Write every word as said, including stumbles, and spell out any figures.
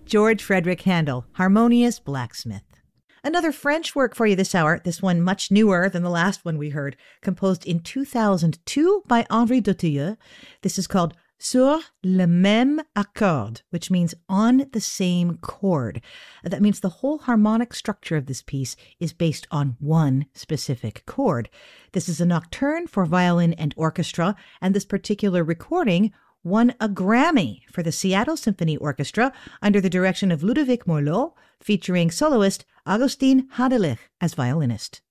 George Frederick Handel, Harmonious Blacksmith. Another French work for you this hour, this one much newer than the last one we heard, composed in two thousand two by Henri Dutilleux. This is called Sur le même accord, which means on the same chord. That means the whole harmonic structure of this piece is based on one specific chord. This is a nocturne for violin and orchestra, and this particular recording won a Grammy for the Seattle Symphony Orchestra under the direction of Ludovic Morlot, featuring soloist Augustin Hadelich as violinist.